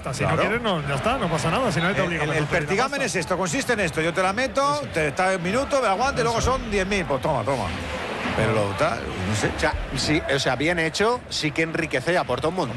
está. Si Claro. no quieres, no, ya está, no pasa nada. Si no te obliga El pertigamen es esto, consiste en esto. Yo te la meto, te está un minuto, me aguante, luego son 10.000. Pues toma. Pero tal, no sé. O sea, sí, o sea, bien hecho, sí que enriquece y aporta un montón.